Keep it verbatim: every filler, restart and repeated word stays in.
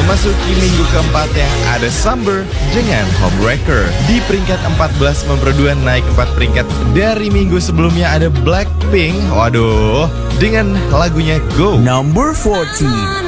Memasuki minggu keempatnya ada Summer dengan Homewrecker. Di peringkat empat belas nomor dua naik empat peringkat dari minggu sebelumnya ada Blackpink. Waduh, dengan lagunya Go. Number fourteen.